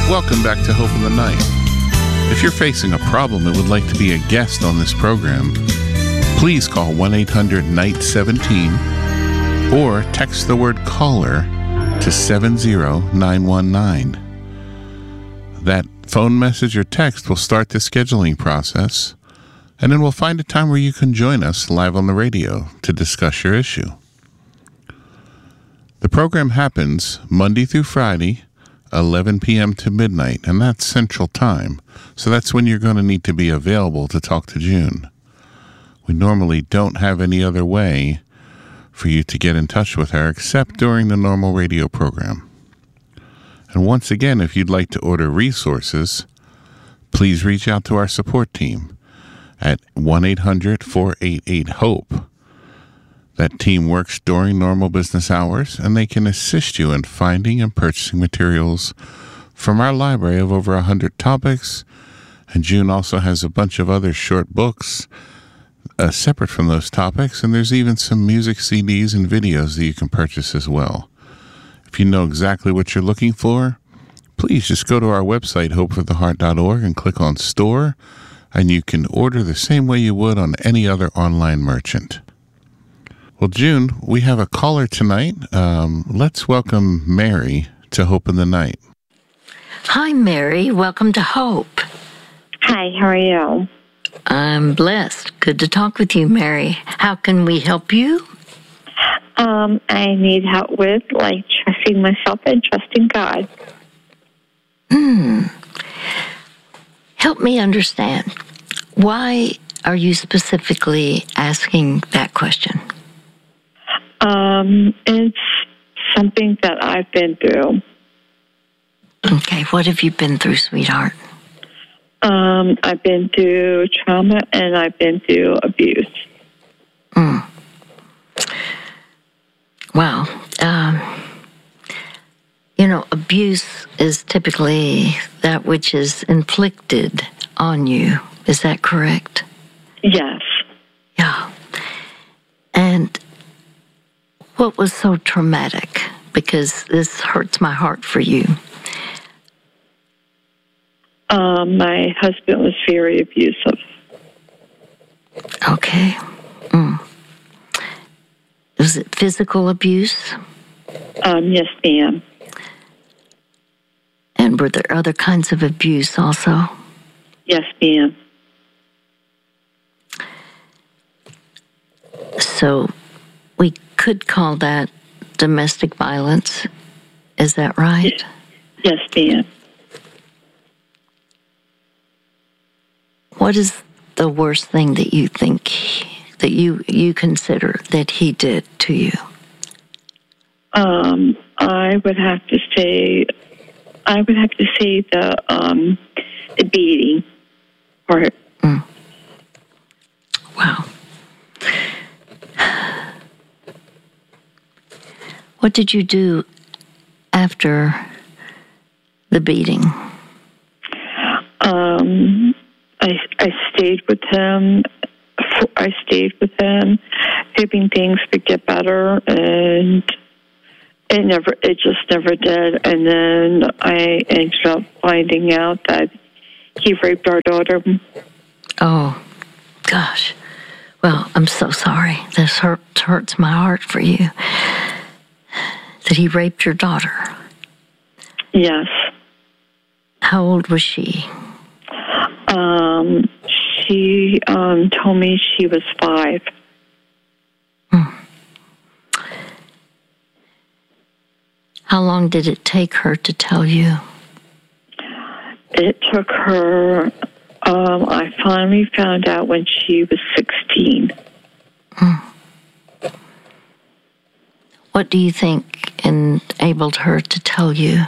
Welcome back to Hope in the Night. If you're facing a problem and would like to be a guest on this program, please call 1-800-NIGHT-17 or text the word caller to 70919. That phone message or text will start the scheduling process, and then we'll find a time where you can join us live on the radio to discuss your issue. The program happens Monday through Friday, 11 p.m. to midnight, and that's Central Time. So that's when you're going to need to be available to talk to June. We normally don't have any other way for you to get in touch with her except during the normal radio program. And once again, if you'd like to order resources, please reach out to our support team at 1-800-488-HOPE. That team works during normal business hours, and they can assist you in finding and purchasing materials from our library of over 100 topics. And June also has a bunch of other short books separate from those topics, and there's even some music CDs and videos that you can purchase as well. If you know exactly what you're looking for, please just go to our website, hopefortheheart.org, and click on Store, and you can order the same way you would on any other online merchant. Well, June, we have a caller tonight. Let's welcome Mary to Hope in the Night. Hi, Mary. Welcome to Hope. Hi, how are you? I'm blessed. Good to talk with you, Mary. How can we help you? I need help with, trusting myself and trusting God. Help me understand. Why are you specifically asking that question? It's something that I've been through. Okay, what have you been through, sweetheart? I've been through trauma and I've been through abuse. Wow. Abuse is typically that which is inflicted on you. Is that correct? Yes. Yeah. And what was so traumatic? Because this hurts my heart for you. My husband was very abusive. Okay. Was it physical abuse? Yes, ma'am. And were there other kinds of abuse also? Yes, ma'am. So we could call that domestic violence. Is that right? Yes, ma'am. What is the worst thing that you think that you consider that he did to you? I would have to say the beating part. Wow. What did you do after the beating? I stayed with him. Hoping things would get better, and it just never did. And then I ended up finding out that he raped our daughter. Oh, gosh. Well, I'm so sorry. This hurts my heart for you. That he raped your daughter. Yes. How old was she? She told me she was 5. How long did it take her to tell you? It took her, I finally found out when she was 16. What do you think enabled her to tell you?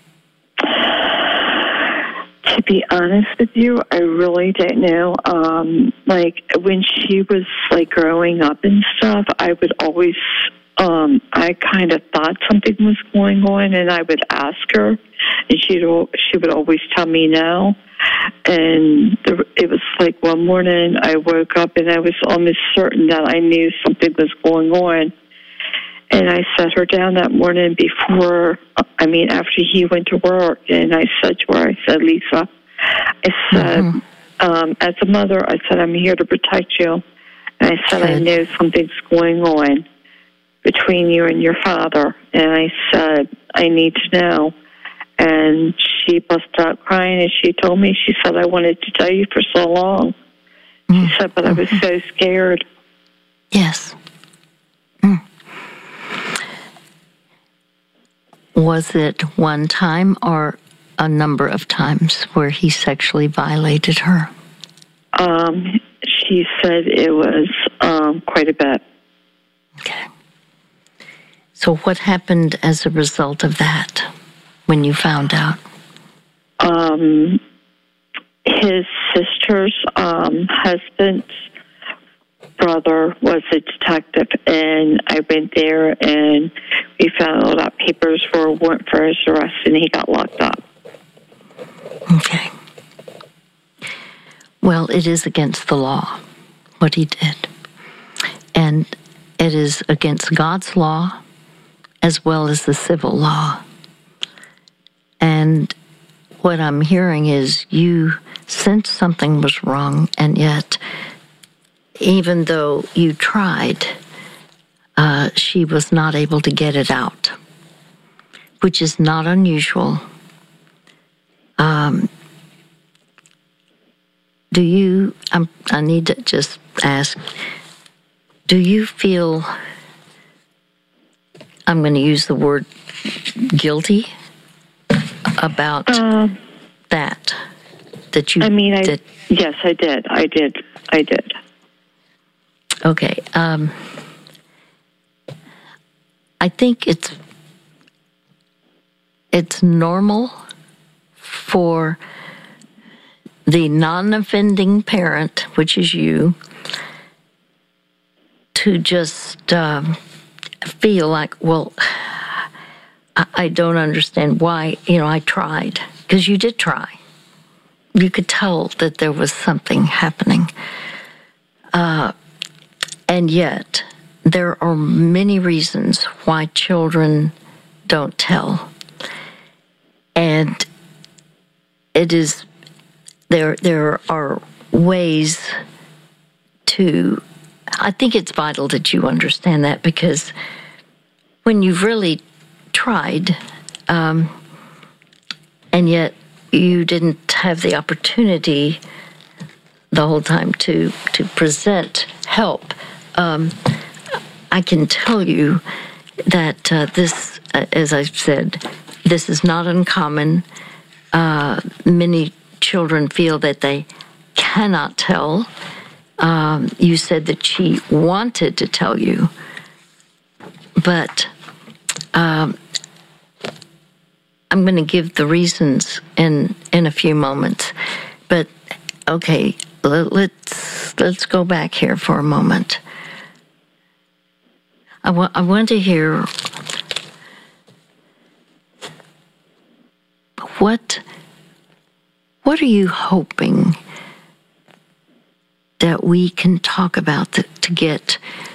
To be honest with you, I really don't know. When she was growing up and stuff, I would always, I kind of thought something was going on, and I would ask her, and she would always tell me no. And it was one morning I woke up and I was almost certain that I knew something was going on. And I sat her down that morning after he went to work, and I said to her, I said, Lisa, I said, as a mother, I said, I'm here to protect you. And I said, I know something's going on between you and your father. And I said, I need to know. And she busted out crying, and she told me, she said, I wanted to tell you for so long. She said, but I was so scared. Yes. Was it one time or a number of times where he sexually violated her? She said it was quite a bit. Okay. So what happened as a result of that when you found out? His sister's husband's brother was a detective, and I went there, and we found all that papers for a warrant for his arrest, and he got locked up. Okay. Well, it is against the law, what he did. And it is against God's law as well as the civil law. And what I'm hearing is you sensed something was wrong, and yet, even though you tried, she was not able to get it out, which is not unusual. I need to just ask, do you feel, I'm going to use the word guilty about that you did? Yes, I did. I did. Okay. I think it's normal for the non-offending parent, which is you, to just feel like, well, I don't understand why, I tried. Because you did try. You could tell that there was something happening. And yet, there are many reasons why children don't tell. And it is, there are ways to, I think it's vital that you understand that, because when you've really tried, and yet you didn't have the opportunity the whole time to present help, I can tell you that this, as I've said, this is not uncommon. Many children feel that they cannot tell. You said that she wanted to tell you, but I'm going to give the reasons in a few moments. But okay, let's go back here for a moment. I want to hear what are you hoping that we can talk about to get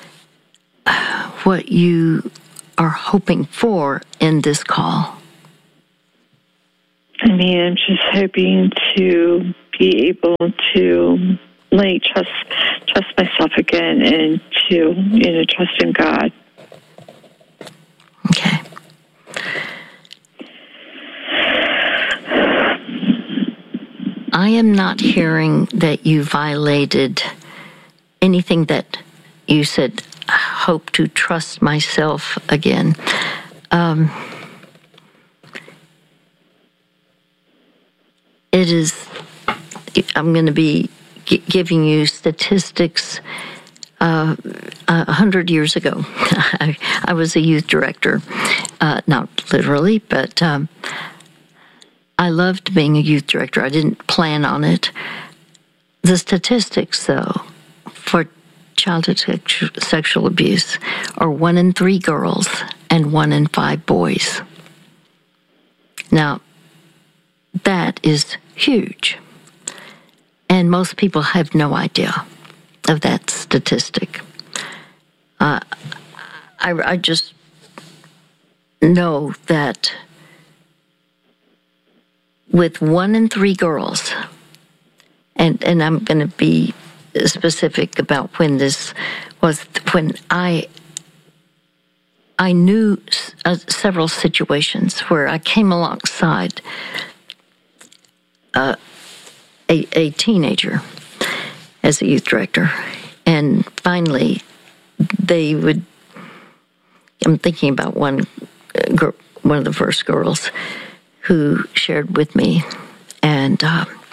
what you are hoping for in this call? I'm just hoping to be able to trust myself again, and to trust in God. Okay. I am not hearing that you violated anything that you said. I hope to trust myself again. It is, I'm going to be giving you statistics. 100 years ago, I was a youth director, not literally, but I loved being a youth director. I didn't plan on it. The statistics, though, for childhood sexual abuse are 1 in 3 girls and 1 in 5 boys. Now, that is huge. And most people have no idea of that statistic. I just know that with 1 in 3 girls, and I'm going to be specific about when this was, when I knew several situations where I came alongside a teenager as a youth director, and finally they would, I'm thinking about one of the first girls who shared with me, and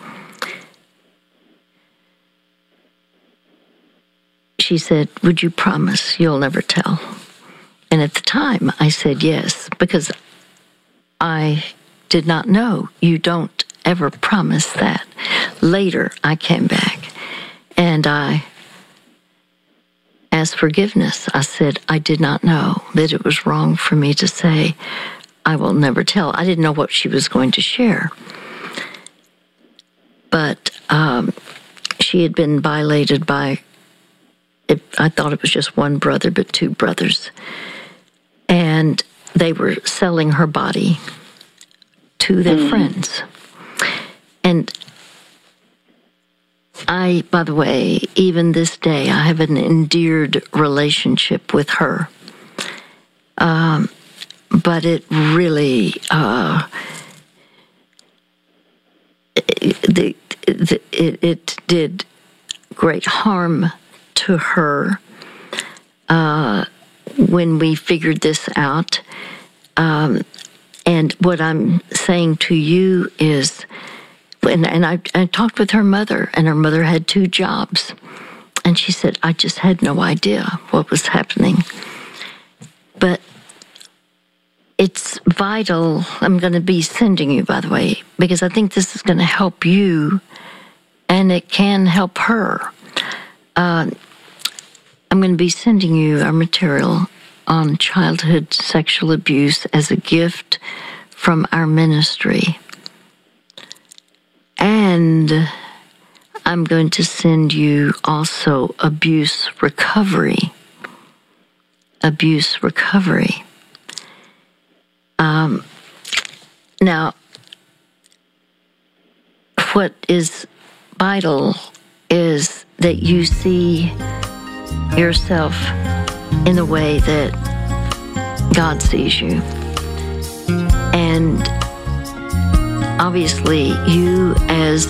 she said, "Would you promise you'll never tell?" And at the time, I said yes, because I did not know. You don't ever promise that. Later, I came back, and I asked forgiveness. I said, I did not know that it was wrong for me to say, I will never tell. I didn't know what she was going to share. But she had been violated by, I thought it was just one brother, but 2 brothers. And they were selling her body to their friends. And I, by the way, even this day, I have an endeared relationship with her. But it really, it did great harm to her when we figured this out. And what I'm saying to you is, and I talked with her mother, and her mother had 2 jobs. And she said, I just had no idea what was happening. But it's vital. I'm going to be sending you, by the way, because I think this is going to help you, and it can help her. I'm going to be sending you our material on childhood sexual abuse as a gift from our ministry. And I'm going to send you also abuse recovery. Abuse recovery. Now, what is vital is that you see yourself in the way that God sees you. And obviously, you as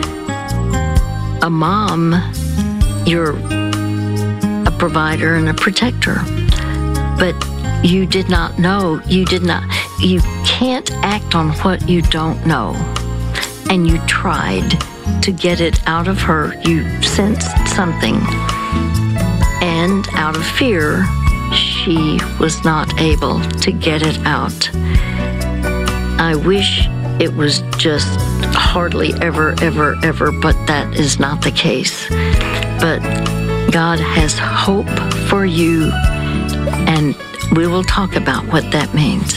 a mom, you're a provider and a protector. But you did not know, you can't act on what you don't know. And you tried to get it out of her. You sensed something. And out of fear, she was not able to get it out. I wish it was just hardly ever, but that is not the case. But God has hope for you, and we will talk about what that means.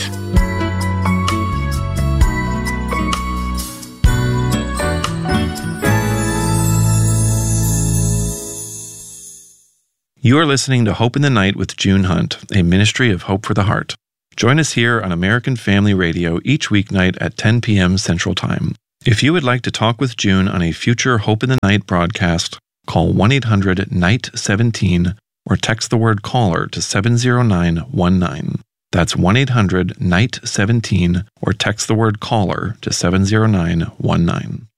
You are listening to Hope in the Night with June Hunt, a ministry of Hope for the Heart. Join us here on American Family Radio each weeknight at 10 p.m. Central Time. If you would like to talk with June on a future Hope in the Night broadcast, call 1-800-NIGHT-17 or text the word CALLER to 70919. That's 1-800-NIGHT-17 or text the word CALLER to 70919.